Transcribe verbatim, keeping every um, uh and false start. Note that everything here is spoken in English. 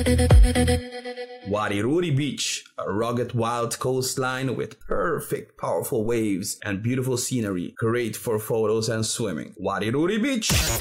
Wariruri Beach, a rugged wild coastline with perfect powerful waves and beautiful scenery, great for photos and swimming. Wariruri Beach!